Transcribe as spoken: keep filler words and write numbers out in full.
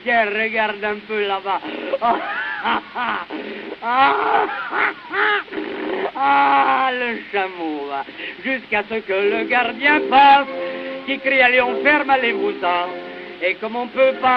Tiens, regarde un peu là-bas. Oh, ah, ah, ah, ah, le chameau va. Jusqu'à ce que le gardien passe, qui crie allez on ferme, allez-vous-en. Et comme on peut pas